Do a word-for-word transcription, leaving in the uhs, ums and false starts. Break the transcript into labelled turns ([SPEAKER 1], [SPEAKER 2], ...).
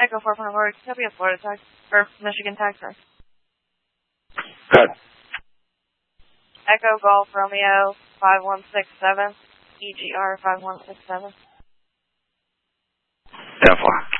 [SPEAKER 1] Echo four point four, copy of Florida tax, or Michigan tax, sorry.
[SPEAKER 2] Good.
[SPEAKER 1] Echo Golf Romeo five one six seven, E G R five one six seven.
[SPEAKER 2] ten four.